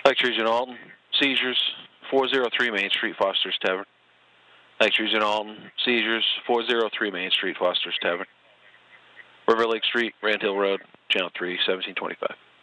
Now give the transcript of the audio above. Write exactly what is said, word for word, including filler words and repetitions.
Lakes Region Alton, seizures, four oh three Main Street, Foster's Tavern. Lakes Region Alton, seizures, four oh three Main Street, Foster's Tavern. River Lake Street, Rand Hill Road, Channel three, seventeen twenty-five.